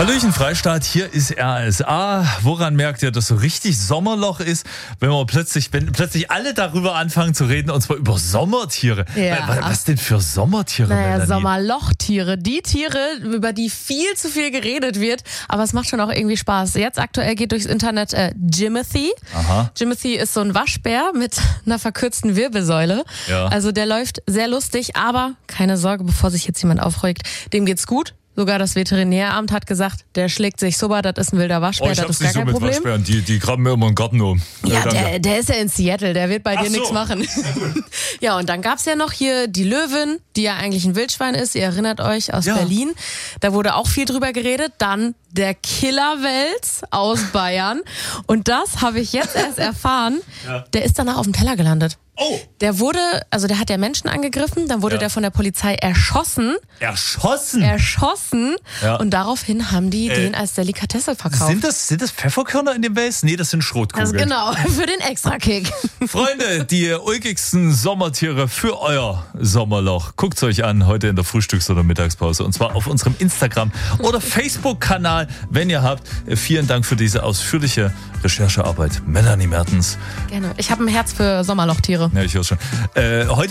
Hallöchen Freistaat, hier ist RSA. Woran merkt ihr, dass so richtig Sommerloch ist, wenn plötzlich alle darüber anfangen zu reden, und zwar über Sommertiere. Ja. Was denn für Sommertiere, Melanie? Sommerlochtiere. Die Tiere, über die viel zu viel geredet wird, aber es macht schon auch irgendwie Spaß. Jetzt aktuell geht durchs Internet Jimothy. Aha. Jimothy ist so ein Waschbär mit einer verkürzten Wirbelsäule. Ja. Also der läuft sehr lustig, aber keine Sorge, bevor sich jetzt jemand aufregt, dem geht's gut. Sogar das Veterinäramt hat gesagt, der schlägt sich super, das ist ein wilder Waschbär, Ich das hab's ist gar nicht so kein mit Problem. Waschbären, die graben mir immer einen Garten um. Ja, Danke. der ist ja in Seattle, der wird bei dir Ach so. nichts machen. Ja, und dann gab's ja noch hier die Löwin, die ja eigentlich ein Wildschwein ist, ihr erinnert euch, aus Ja. Berlin. Da wurde auch viel drüber geredet. Dann der Killerwels aus Bayern. Und das habe ich jetzt erst erfahren, Ja. der ist danach auf dem Teller gelandet. Oh, Der hat ja Menschen angegriffen, dann wurde Ja. der von der Polizei erschossen. erschossen. Ja. Und daraufhin haben die den als Delikatesse verkauft. Sind das Pfefferkörner in dem Wels? Nee, das sind Schrotkugeln. Also genau, für den Extrakick. Freunde, die ulkigsten Sommertiere für euer Sommerloch. Guckt's euch an, heute in der Frühstücks- oder Mittagspause. Und zwar auf unserem Instagram- oder Facebook-Kanal, wenn ihr habt. Vielen Dank für diese ausführliche Recherchearbeit. Melanie Mertens. Gerne. Ich habe ein Herz für Sommerlochtiere. Ja, ich höre schon. Heute